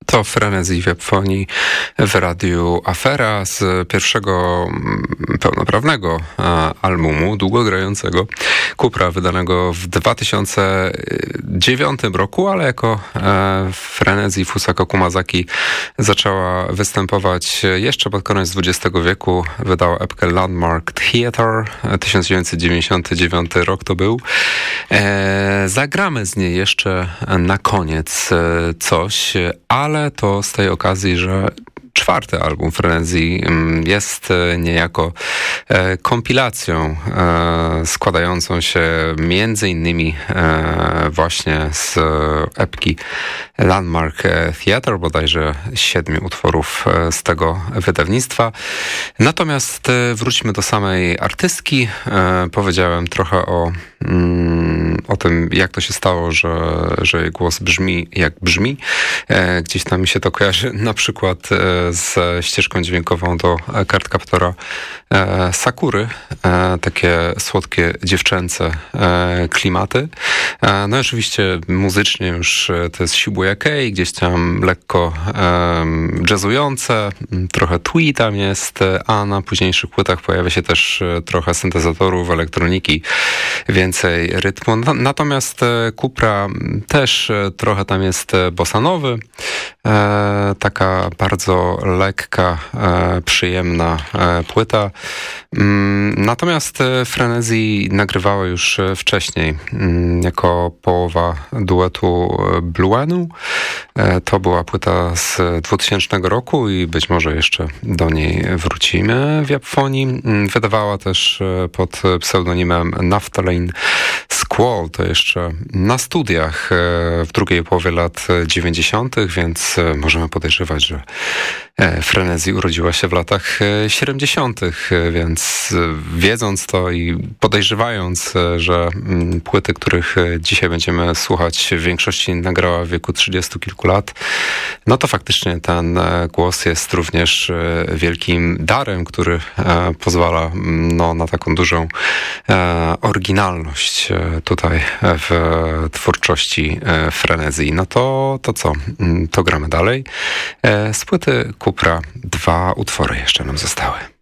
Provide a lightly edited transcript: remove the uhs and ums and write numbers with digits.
To Frenzy w Japonii w radiu Afera z pierwszego pełnoprawnego albumu długogrającego Cupra, wydanego w 2009 roku, ale jako Frenzy Fusako Kumazaki zaczęła występować jeszcze pod koniec XX wieku. Wydała epkę Landmark Theatre, 1999 rok to był. Zagramy z niej jeszcze na koniec coś, ale to z tej okazji, że czwarty album Frenzy jest niejako kompilacją składającą się między innymi właśnie z epki Landmark Theatre, bodajże 7 utworów z tego wydawnictwa. Natomiast wróćmy do samej artystki. Powiedziałem trochę o tym, jak to się stało, że jej głos brzmi jak brzmi. Gdzieś tam mi się to kojarzy na przykład z ścieżką dźwiękową do Card Captora Sakury. Takie słodkie, dziewczęce klimaty. No i oczywiście muzycznie już to jest Shibuya Kei, gdzieś tam lekko jazzujące, trochę twee tam jest, a na późniejszych płytach pojawia się też trochę syntezatorów, elektroniki, więcej rytmu. Natomiast Cupra też trochę tam jest bossanowy, taka bardzo lekka, przyjemna płyta. Natomiast Frenzy nagrywała już wcześniej, jako połowa duetu Bluenu. To była płyta z 2000 roku i być może jeszcze do niej wrócimy w Japonii. Wydawała też pod pseudonimem Naphthalene Squall, to jeszcze na studiach w drugiej połowie lat 90., więc możemy podejrzewać, że Frenzy urodziła się w latach 70., więc wiedząc to i podejrzewając, że płyty, których dzisiaj będziemy słuchać, w większości nagrała w wieku 30 kilku lat, no to faktycznie ten głos jest również wielkim darem, który pozwala na taką dużą oryginalność tutaj w twórczości Frenzy. No to co? To gramy dalej. Z płyty Cupra 2 utwory jeszcze nam zostały.